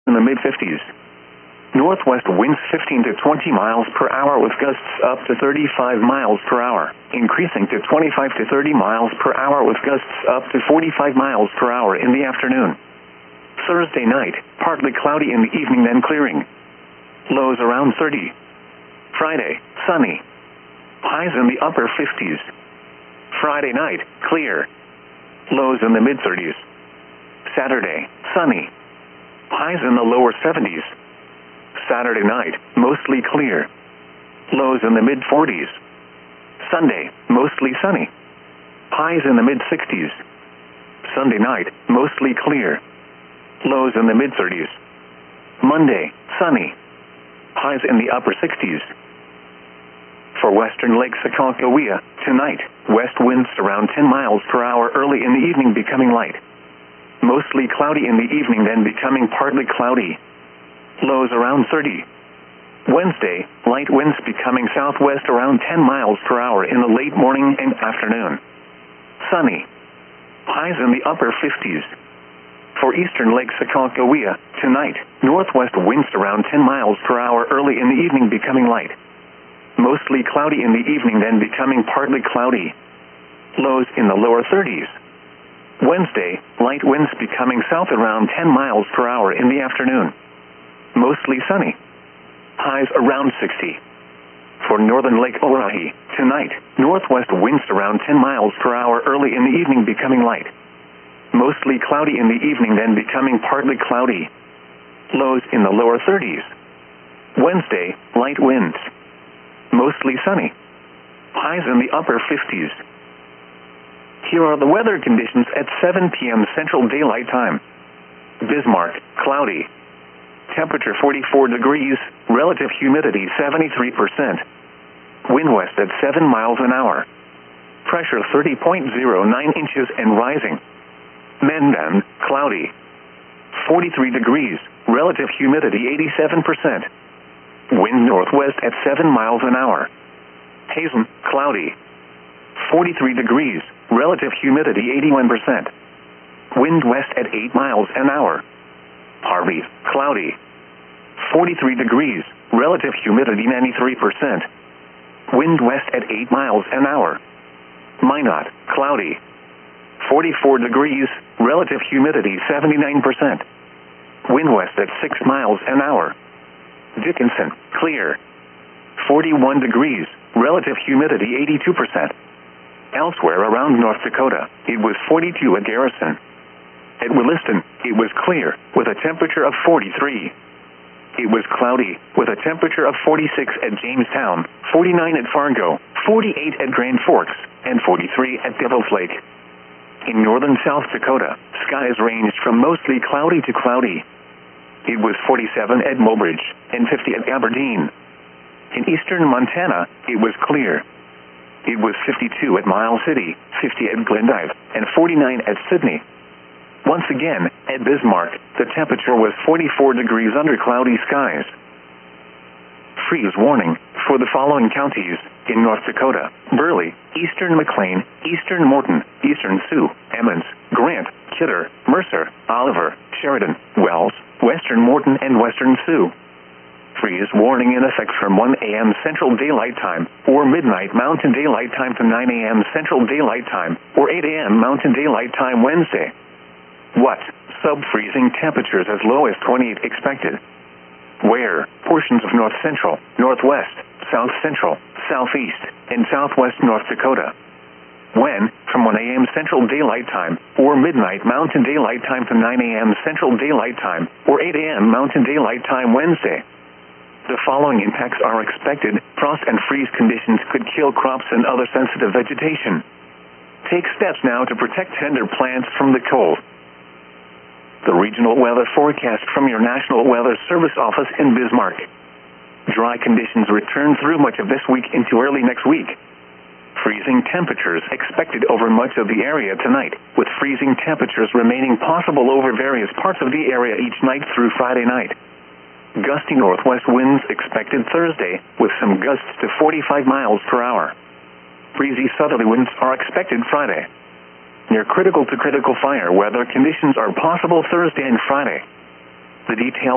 in the mid-50s. Northwest winds 15 to 20 miles per hour with gusts up to 35 miles per hour, increasing to 25 to 30 miles per hour with gusts up to 45 miles per hour in the afternoon. Thursday night, partly cloudy in the evening then clearing. Lows around 30. Friday, sunny. Highs in the upper 50s. Friday night, clear. Lows in the mid-30s. Saturday, sunny. Highs in the lower 70s. Saturday night, mostly clear. Lows in the mid-40s. Sunday, mostly sunny. Highs in the mid-60s. Sunday night, mostly clear. Lows in the mid-30s. Monday, sunny. Highs in the upper 60s. For western Lake Sakakawea, tonight, west winds around 10 miles per hour early in the evening becoming light. Mostly cloudy in the evening then becoming partly cloudy. Lows around 30. Wednesday, light winds becoming southwest around 10 miles per hour in the late morning and afternoon. Sunny. Highs in the upper 50s. For eastern Lake Sakakawea, tonight, northwest winds around 10 miles per hour early in the evening becoming light. Mostly cloudy in the evening then becoming partly cloudy. Lows in the lower 30s. Wednesday, light winds becoming south around 10 miles per hour in the afternoon. Mostly sunny. Highs around 60. For northern Lake Orohi, tonight, northwest winds around 10 miles per hour early in the evening becoming light. Mostly cloudy in the evening then becoming partly cloudy. Lows in the lower 30s. Wednesday, light winds. Mostly sunny. Highs in the upper 50s. Here are the weather conditions at 7 p.m. Central Daylight Time. Bismarck, cloudy. Temperature 44 degrees, relative humidity 73%. Wind west at 7 miles an hour. Pressure 30.09 inches and rising. Mendan, cloudy. 43 degrees, relative humidity 87%. Wind northwest at 7 miles an hour. Hazen, cloudy. 43 degrees, relative humidity 81%. Wind west at 8 miles an hour. Harvey, cloudy. 43 degrees, relative humidity 93%. Wind west at 8 miles an hour. Minot, cloudy. 44 degrees, relative humidity 79%. Wind west at 6 miles an hour. Dickinson, clear. 41 degrees, relative humidity 82%. Elsewhere around North Dakota, it was 42 at Garrison. At Williston, it was clear, with a temperature of 43. It was cloudy, with a temperature of 46 at Jamestown, 49 at Fargo, 48 at Grand Forks, and 43 at Devil's Lake. In northern South Dakota, skies ranged from mostly cloudy to cloudy. It was 47 at Mobridge, and 50 at Aberdeen. In eastern Montana, it was clear. It was 52 at Miles City, 50 at Glendive, and 49 at Sydney. Once again, at Bismarck, the temperature was 44 degrees under cloudy skies. Freeze warning for the following counties in North Dakota: Burley, eastern McLean, eastern Morton, eastern Sioux, Emmons, Grant, Kidder, Mercer, Oliver, Sheridan, Wells, western Morton, and western Sioux. Freeze warning in effect from 1 a.m. Central Daylight Time, or midnight Mountain Daylight Time to 9 a.m. Central Daylight Time, or 8 a.m. Mountain Daylight Time Wednesday. What? Sub-freezing temperatures as low as 28 expected. Where? Portions of north central, northwest, south central, southeast, and southwest North Dakota. When? From 1 a.m. Central Daylight Time, or midnight Mountain Daylight Time to 9 a.m. Central Daylight Time, or 8 a.m. Mountain Daylight Time Wednesday. The following impacts are expected. Frost and freeze conditions could kill crops and other sensitive vegetation. Take steps now to protect tender plants from the cold. The regional weather forecast from your National Weather Service office in Bismarck. Dry conditions return through much of this week into early next week. Freezing temperatures expected over much of the area tonight, with freezing temperatures remaining possible over various parts of the area each night through Friday night. Gusty northwest winds expected Thursday, with some gusts to 45 miles per hour. Breezy southerly winds are expected Friday. Near critical to critical fire weather conditions are possible Thursday and Friday. The details